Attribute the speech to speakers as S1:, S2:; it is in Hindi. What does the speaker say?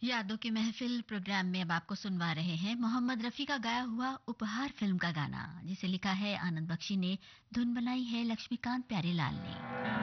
S1: यादों की महफिल प्रोग्राम में अब आपको सुनवा रहे हैं मोहम्मद रफ़ी का गाया हुआ उपहार फिल्म का गाना, जिसे लिखा है आनंद बख्शी ने, धुन बनाई है लक्ष्मीकांत प्यारेलाल ने।